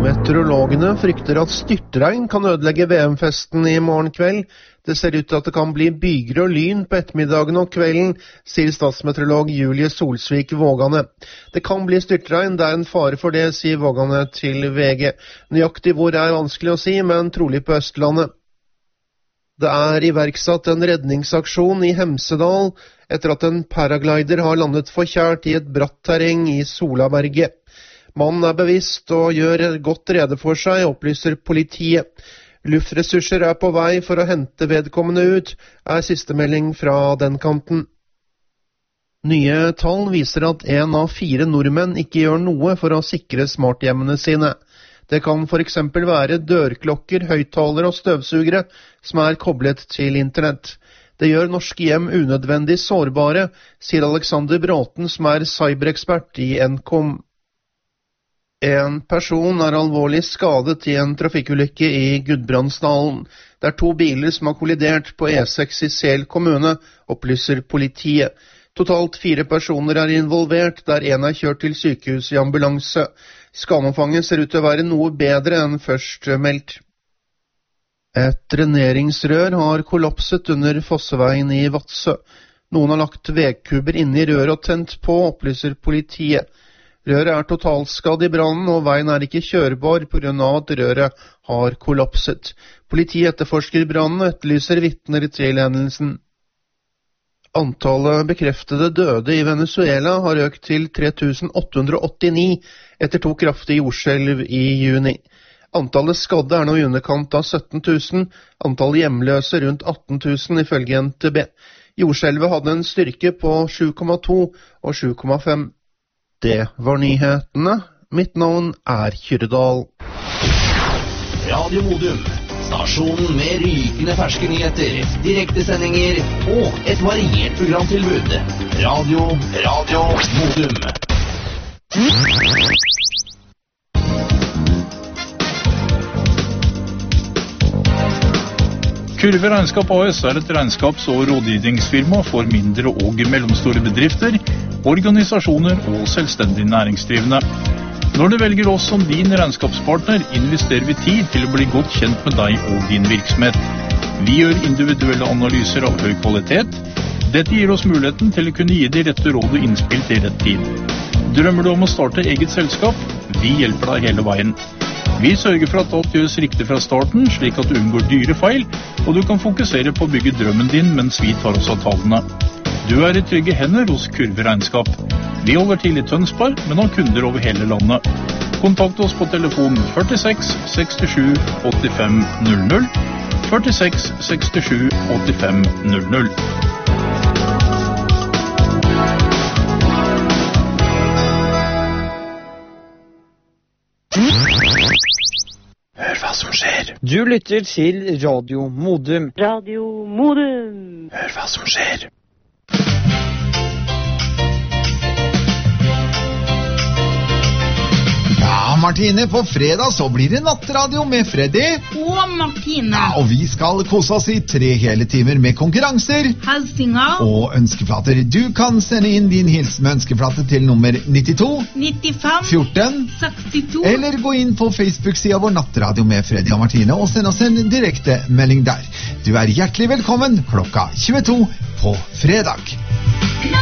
Meteorologene frykter at styrtregn kan ødelegge VM-festen i morgen kveld. Det ser ut til at det kan bli byger og lyn på ettermiddagen og kvelden, sier statsmeteorolog Julie Solsvik Vågane. Det kan bli styrtregn, det er en fare for det, sier Vågane til VG. Nøyaktig hvor er vanskelig å si, men trolig på Østlandet. Det er iverksatt en redningsaksjon i Hemsedal etter at en paraglider har landet forkjært i et bratt terreng i Solaberget. Mannen er bevisst og gjør godt rede for seg, opplyser politiet. Luftressurser er på vei for å hente vedkommende ut, er siste melding fra den kanten. Nye tall viser at 1 av 4 nordmenn ikke gjør noe for å sikre smarthjemmene sine. Det kan for eksempel være dørklokker, høyttalere og støvsugere som er koblet til internett. Det gjør norske hjem unødvendig sårbare, sier Alexander Bråten, som er cyberekspert i Nkom. En person er alvorlig skadet i en trafikkulykke i Gudbrandsdalen. Det er 2 biler som har kollidert på E6 i Sel kommune, opplyser politiet. Totalt 4 personer er involvert, der 1 er kjørt til sykehus i ambulanse. Skadeomfanget ser ut til å være noe bedre enn først meldt. Et dreneringsrør har kollapset under Fosseveien i Vadsø. Noen har lagt vegkubber inne i røret og tent på, opplyser politiet. Røret er totalskadd i brannen, og veien er ikke kjørbar på grunn av at røret har kollapset. Politiet etterforsker brannen og etterlyser vitner til hendelsen. Antallet bekreftede døde i Venezuela har økt til 3889 etter 2 kraftige jordskjelv i juni. Antallet skadde er nå i underkant av 17 000, antallet hjemløse rundt 18 000 ifølge NTB. Jordskjelvet hadde en styrke på 7,2 og 7,5. Det var nyhetene. Mitt navn er Kyrdal. Radio Modum, stasjonen med rykende ferske nyheter, direktesendinger og et variert programtilbud. Radio Modum. Kurve Regnskap AS er et regnskaps- og rådgivningsfirma for mindre og mellomstore bedrifter, organisasjoner og selvstendig næringsdrivende. Når du velger oss som din regnskapspartner, investerer vi tid til å bli godt kjent med deg og din virksomhet. Vi gjør individuelle analyser av høy kvalitet. Dette gir oss muligheten til å kunne gi de rette råd og innspill til rett tid. Drømmer du om å starte eget selskap? Vi hjelper deg hele veien. Vi sørger for at alt gjøres riktig fra starten, slik at du unngår dyre feil, og du kan fokusere på å bygge drømmen din mens vi tar oss av tallene. Du er i trygge hender hos Kurve Regnskap. Vi holder til i Tønsberg, men har kunder over hele landet. Kontakt oss på telefon 46 67 85 00, 46 67 85 00. Hør hva som skjer. Du lytter til Radio Modum. Radio Modum. Hør hva som skjer. Ja, Martine, på fredag så blir det nattradio med Freddy. Og Martine. Ja, og vi skal kose oss i 3 hele timer med konkurranser. Hilsinger. Og ønskeflater. Du kan sende inn din hilsen med ønskeflate til nummer 92 95 14 62. Eller gå inn på Facebook-sida vår Nattradio med Freddy og Martine og send oss en direkte melding der. Du er hjertelig velkommen klokka 22 på fredag.